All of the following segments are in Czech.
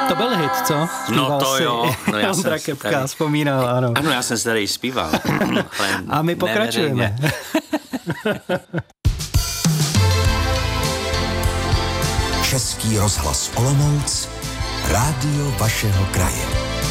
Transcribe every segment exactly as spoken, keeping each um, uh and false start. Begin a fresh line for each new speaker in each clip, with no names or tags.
To byl hit, co? Zpíval
no to
si
jo. No já
Ondra
jsem
Kepka,
tady...
vzpomínal, ano.
Ano, já jsem se tady zpíval.
A my pokračujeme.
Český rozhlas Olomouc, rádio vašeho kraje.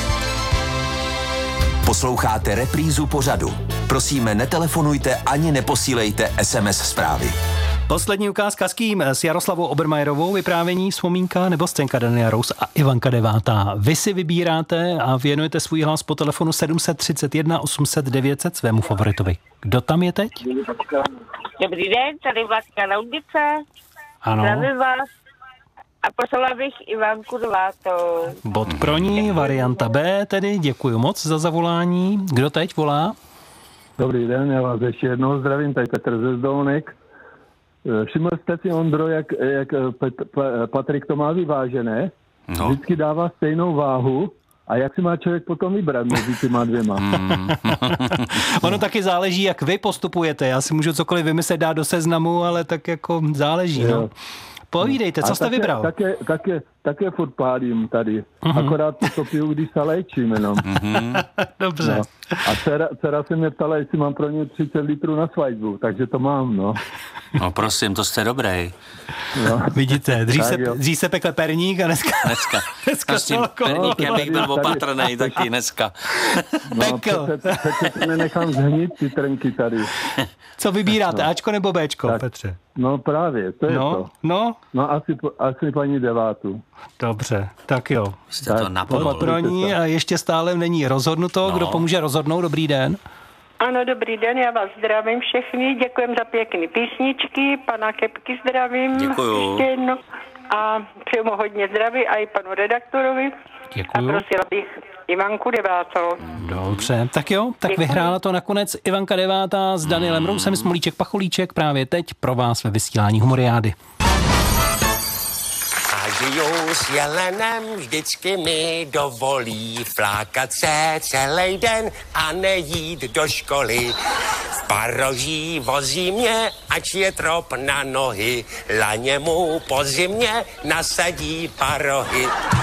Posloucháte reprízu pořadu. Prosíme, netelefonujte ani neposílejte es em es zprávy.
Poslední ukázka s kým? S Jaroslavou Obermajerovou, vyprávění, vzpomínka nebo scénka Daniela Rous a Ivanka Devátá. Vy si vybíráte a věnujete svůj hlas po telefonu sedm tři jedna osm set devět set svému favoritovi. Kdo tam je teď?
Dobrý den, tady Vládka Laudice.
Ano.
Zdravím vás. A poslala bych Ivanku Devátou.
Bod pro ní, varianta B tedy. Děkuji moc za zavolání. Kdo teď volá?
Dobrý den, já vás ještě jednou zdravím, tady Petr ze Zdolnek. Všiml jste si, Ondro, jak, jak Pet- Patrik to má vyvážené? No. Vždycky dává stejnou váhu. A jak si má člověk potom vybrat mezi těma dvěma?
Hmm. Ono taky záleží, jak vy postupujete. Já si můžu cokoliv vymyslet, dát do seznamu, ale tak jako záleží. No. Povídejte, co jste
také,
vybral?
Také, také, také furt pálím tady. Uh-huh. Akorát to piju, když se léčím jenom.
Uh-huh. Dobře.
No. A dcera, dcera se mě ptala, jestli mám pro ně třicet litrů na svatbu, takže to mám, no.
No prosím, to jste dobrý.
No.
Vidíte, dřív se, dřív se pekle perník a dneska...
Dneska. dneska s tím perníkem bych byl opatrnej taky dneska.
No, přece, přece nenechám zhnít ty trnky tady.
Co vybíráte, no. Ačko nebo Béčko, tak, Petře?
No právě, to je
no,
to.
No,
no asi, asi paní Devátu.
Dobře, tak jo.
Jste to napadlo.
Pro ní a ještě stále není rozhodnuto. No. Kdo pomůže rozhodnout? Dobrý den.
Ano, dobrý den, já vás zdravím všechny, děkujem za pěkný písničky, pana Kepky zdravím.
Děkuju.
Ještě jedno. A přeju mu hodně zdraví a i panu redaktorovi.
Děkuju.
A prosila bych Ivanku Devátou.
Dobře, tak jo, tak
Děkuju.
Vyhrála to nakonec Ivanka Devátá s Danielem Rousem, Smolíček Pacholíček právě teď pro vás ve vysílání Humoriády.
A žiju s jelenem, vždycky mi dovolí flákat se celý den a nejít do školy. V paroží vozí mě, ač je trop na nohy, laně mu po zimě nasadí parohy.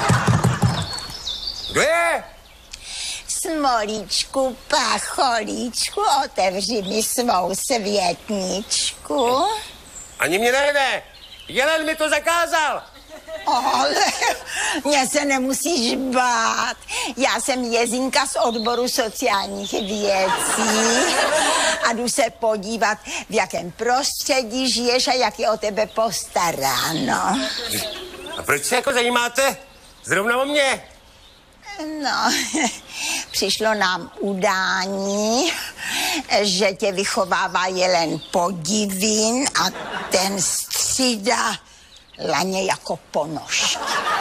Kdo je?
Smolíčku, Pacholíčku, otevři mi svou světničku.
Ani mě nejde, jelen mi to zakázal.
Ale mě se nemusíš bát. Já jsem Jezinka z odboru sociálních věcí a jdu se podívat, v jakém prostředí žiješ a jak je o tebe postaráno.
A proč se jako zajímáte zrovna o mě?
No, přišlo nám udání, že tě vychovává jelen Podivín a ten střídá laně jako ponožky.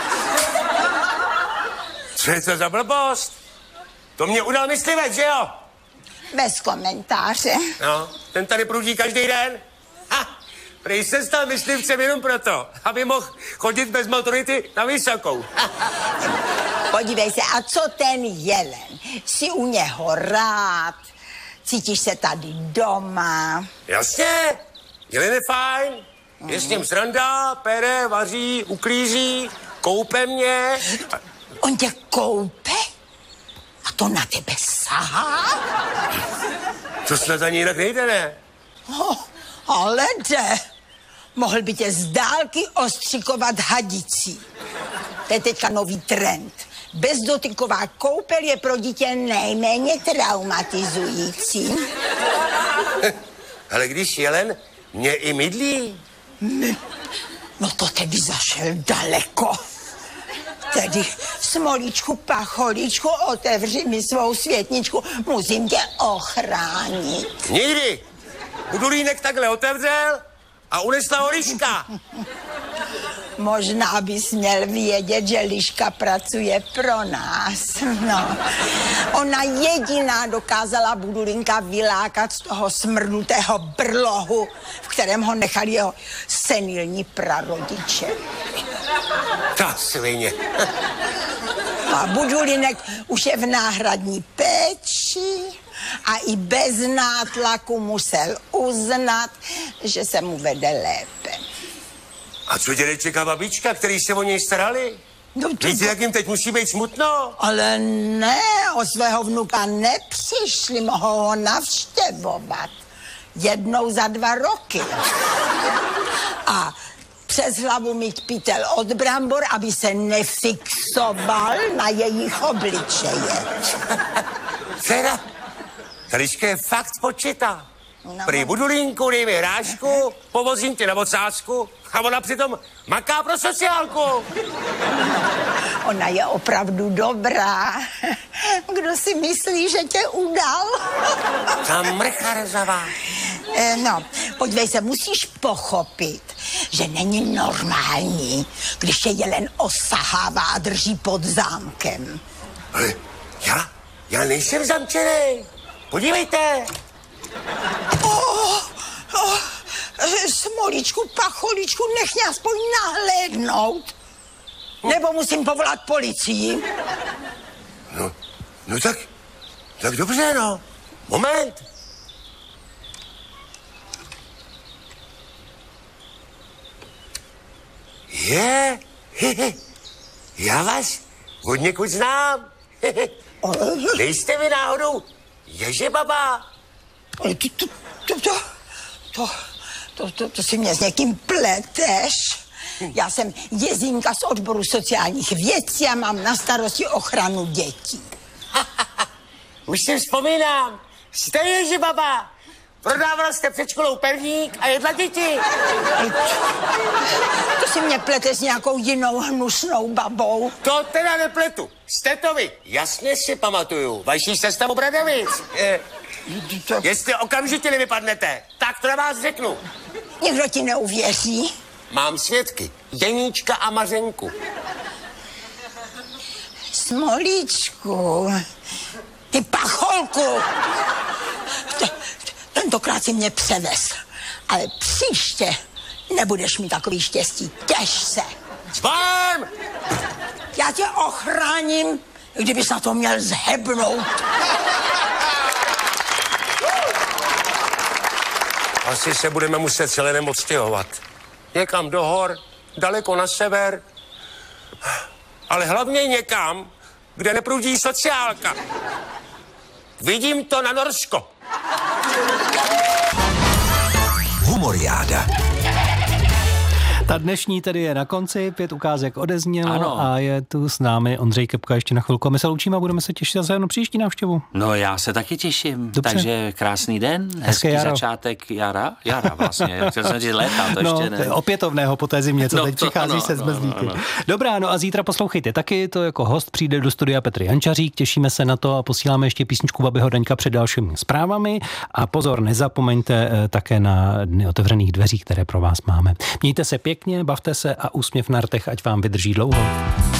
Co je to za blbost? To mě udal myslivec, že jo?
Bez komentáře.
No, ten tady prudí každý den. Ha, prej se stal myslivcem jenom proto, aby mohl chodit bez motority na vysokou. Ha.
Podívej se, a co ten jelen? Jsi u něho rád? Cítíš se tady doma?
Jasně, jelen je fajn. Je s ním sranda, pere, vaří, uklízí, koupe mě.
On tě koupe? A to na tebe sahá?
To snad ani jinak nejde, ne?
Oh, ale jde. Mohl by tě z dálky ostřikovat hadicí. To je teďka nový trend. Bezdotyková koupel je pro dítě nejméně traumatizující.
Ale když jelen mě i mydlí.
No to tedy zašel daleko. Tedy, Smolíčku, Pacholíčku, otevři mi svou světničku, musím tě ochránit.
Nikdy. Budulínek takhle otevřel a unesla ho liška.
Možná bys měl vědět, že liška pracuje pro nás. No. Ona jediná dokázala Budulínka vylákat z toho smrnutého brlohu, v kterém ho nechali jeho senilní prarodiče.
Ta svině.
A Budulínek už je v náhradní péči a i bez nátlaku musel uznat, že se mu vede lépe.
A co dědeček a babička, který se o něj starali?
No to...
Víte, jak jim teď musí být smutno?
Ale ne, o svého vnuka nepřišli, mohou ho navštěvovat. Jednou za dva roky. A přes hlavu mít pytel od brambor, aby se nefixoval na jejich obličeje.
Teda, Tališka je fakt spočitá.
No.
Prý budu linku, dej mi hrášku, povozím tě na ocásku a ona přitom maká pro sociálku.
Ona je opravdu dobrá. Kdo si myslí, že tě udal?
Ta mrcha rezavá.
E, no, podívej se, musíš pochopit, že není normální, když tě jelen osahává a drží pod zámkem.
Ale já, já nejsem zamčený. Podívejte.
Oh, oh, smolíčku, pacholičku, nech mě aspoň nahlédnout. Nebo musím povolat policii.
No, no tak, tak dobře, no. Moment. Je, hehe, já vás od někud znám. Hehe. Nejste vy náhodou Ježibaba?
Ale to, to, to, to, to, to, to, to si mě s někým pleteš. Já jsem Jezinka z odboru sociálních věcí a mám na starosti ochranu dětí.
Už si vzpomínám. Jste Ježibaba. Prodával jste před školou perník a jedla děti.
To si mě plete s nějakou jinou hnusnou babou.
To teda nepletu. Jste to vy. Jasně si pamatuju. Vaší sestavu Bradavic. Eh, jestli okamžitě nevypadnete, tak to na vás řeknu.
Nikdo ti neuvěří.
Mám svědky. Jeníčka a Mařenku.
Smolíčku, ty pacholku. T- tentokrát si mě převez, ale příště nebudeš mít takový štěstí. Těš se.
Spám!
Já tě ochráním, i kdybys na to měl zhebnout.
Asi se budeme muset celé nemoc stěhovat. Někam do hor, daleko na sever. Ale hlavně někam, kde neprudí sociálka. Vidím to na Norsko.
Humoriáda.
Ta dnešní tedy je na konci, pět ukázek odeznělo
Ano.
a je tu s námi Ondřej Kepka ještě na chvilku. My se loučíme a budeme se těšit zase na příští návštěvu.
No já se taky těším,
Dobře.
takže krásný den, hezký
jaro.
začátek jara, jara vlastně, chtěl jsem říct léta, to
No,
ještě ne.
opětovného po té zimě, co
No,
teď
to
přichází
ano,
se z
ano,
mezlíky.
ano.
Dobrá, no a zítra poslouchejte taky, to jako host přijde do studia Petr Jančařík, těšíme se na to a posíláme ještě písničku Babiho Daňka před dalšími zprávami a pozor, nezapomeňte eh, také na dny otevřených dveří, které pro vás máme. Mějte se pěkně, bavte se a úsměv na rtech, ať vám vydrží dlouho.